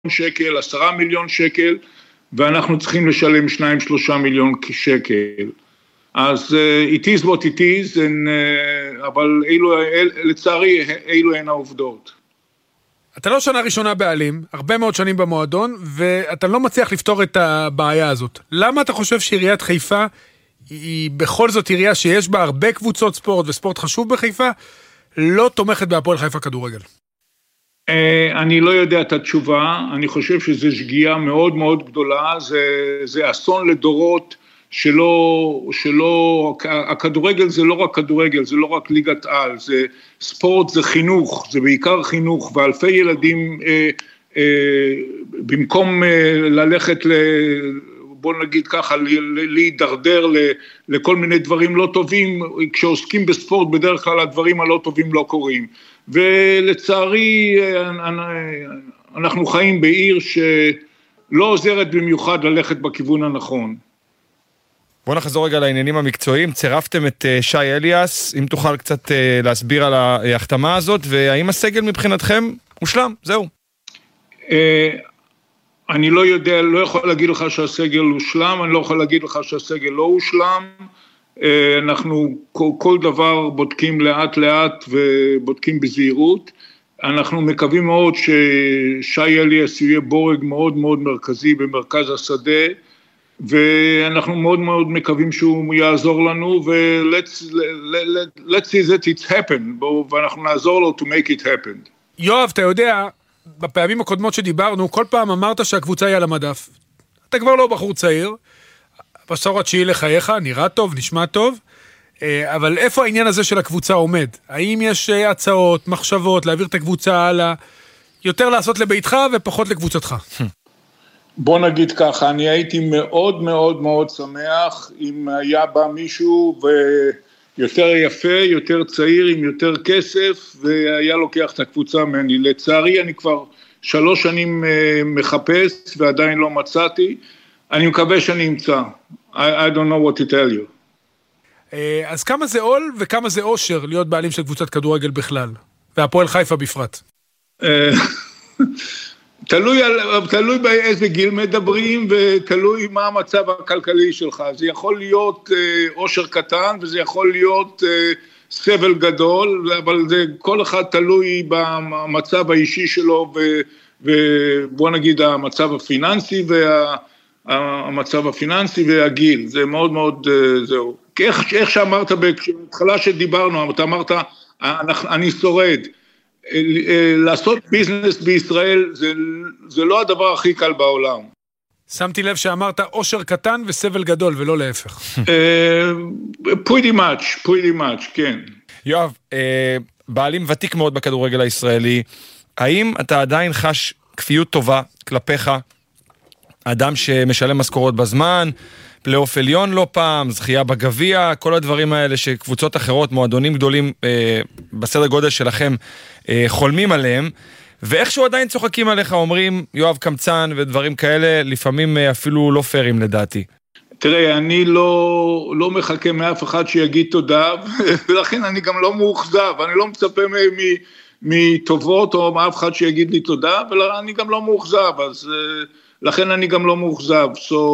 שקל, 10 מיליון שקל, ואנחנו צריכים לשלם 2-3 מיליון שקל. אז it is what it is, אבל לצערי אילו הן העובדות. אתה לא שנה ראשונה בעלים, הרבה מאוד שנים במועדון, ואתה לא מצליח לפתור את הבעיה הזאת. למה אתה חושב שעיריית חיפה היא בכל זאת עירייה שיש בה הרבה קבוצות ספורט, וספורט חשוב בחיפה, לא תומכת בהפועל חיפה כדורגל? אני לא יודע את התשובה, אני חושב שזו שגיאה מאוד מאוד גדולה, זה אסון לדורות, שלא, הכדורגל זה לא רק כדורגל, זה לא רק ליגת על, זה ספורט, זה חינוך, זה בעיקר חינוך, ואלפי ילדים במקום ללכת בוא נגיד ככה, להידרדר לכל מיני דברים לא טובים, כשעוסקים בספורט בדרך כלל הדברים הלא טובים לא קורים, ולצערי אנחנו חיים בעיר שלא עוזרת במיוחד ללכת בכיוון הנכון. בוא נחזור רגע לעניינים המקצועיים, צירפתם את שי אליאס, אם תוכל קצת להסביר על ההחתמה הזאת, והאם הסגל מבחינתכם הושלם, זהו. אני לא יודע, לא יכול להגיד לך שהסגל הושלם, אני לא יכול להגיד לך שהסגל לא הושלם, אנחנו כל דבר בודקים לאט לאט ובודקים בזהירות, אנחנו מקווים מאוד ששי אליאס יהיה בורג מאוד מאוד מרכזי במרכז השדה, ואנחנו מאוד מאוד מקווים שהוא יעזור לנו, let's see that it's happened, ואנחנו נעזור לו to make it happen. יואב, אתה יודע, בפעמים הקודמות שדיברנו, כל פעם אמרת שהקבוצה היא על המדף. אתה כבר לא בחור צעיר, בשור התשיעי לחייך, נראה טוב, נשמע טוב, אבל איפה העניין הזה של הקבוצה עומד? האם יש הצעות, מחשבות, להעביר את הקבוצה הלאה, יותר לעשות לביתך ופחות לקבוצתך? בוא נגיד ככה, אני הייתי מאוד מאוד מאוד שמח אם היה בא מישהו ויותר יפה, יותר צעיר, עם יותר כסף, והיה לוקח את הקבוצה ממני. לצערי אני כבר 3 שנים מחפש ועדיין לא מצאתי, אני מקווה שאני אמצא. I don't know what to tell you. אז כמה זה עול וכמה זה אושר להיות בעלים של קבוצת כדורגל בכלל, והפועל חיפה בפרט? תלוי באיזה גיל מדברים, ותלוי מה המצב הכלכלי שלך. זה יכול להיות אושר קטן, וזה יכול להיות סבל גדול, אבל זה כל אחד תלוי במצב האישי שלו, ובוא נגיד המצב הפיננסי, והמצב הפיננסי והגיל. זה מאוד מאוד, זהו. איך שאמרת בהתחלה שדיברנו, אתה אמרת, אני שורד. לעשות ביזנס בישראל זה לא הדבר הכי קל בעולם. שמתי לב שאמרת אושר קטן וסבל גדול ולא להפך. pretty much, כן. יואב, בעלים ותיק מאוד בכדורגל הישראלי, האם אתה עדיין חש כפיות טובה כלפיך, אדם שמשלם משכורות בזמן, פלייאוף עליון לא פעם, זכייה בגביע, כל הדברים האלה שקבוצות אחרות, מועדונים גדולים בסדר גודל שלכם חולמים עליהם, ואיכשהו עדיין צוחקים עליך, אומרים יואב קמצן ודברים כאלה, לפעמים אפילו לא פיירים לדעתי. תראה, אני לא מחכה מאף אחד שיגיד תודה, ולכן אני גם לא מאוכזב, אני לא מצפה מטובות או מאף אחד שיגיד לי תודה, ואני גם לא מאוכזב, אז לכן אני גם לא מאוכזב,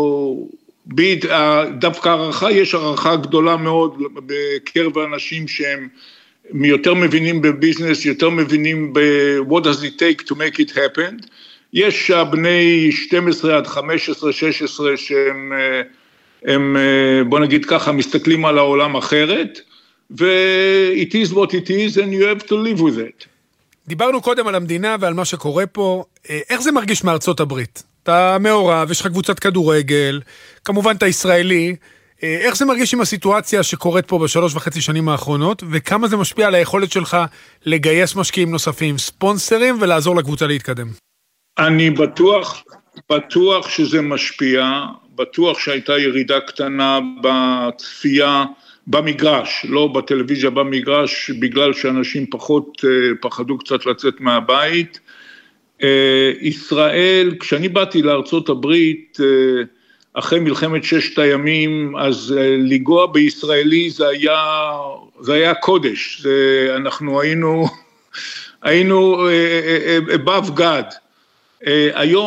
דווקא הערכה, יש הערכה גדולה מאוד בקרב האנשים שהם יותר מבינים בביזנס, יותר מבינים ב-what does it take to make it happen. יש בני 12 עד 15, 16 שהם, בוא נגיד ככה, מסתכלים על העולם אחרת, ו-it is what it is and you have to live with it. דיברנו קודם על המדינה ועל מה שקורה פה, איך זה מרגיש מארצות הברית? אתה מעורב, יש לך קבוצת כדורגל, כמובן אתה ישראלי, איך זה מרגיש עם הסיטואציה שקורית פה ב3.5 שנים האחרונות, וכמה זה משפיע על היכולת שלך לגייס משקיעים נוספים, ספונסרים, ולעזור לקבוצה להתקדם? אני בטוח שזה משפיע, בטוח שהייתה ירידה קטנה בצפייה במגרש, לא בטלוויזיה, במגרש, בגלל שאנשים פחות פחדו קצת לצאת מהבית. ישראל, כשאני באתי לארצות הברית, אחרי מלחמת 6 הימים, אז לגוע בישראלי זה היה קודש, אנחנו היינו above God, היום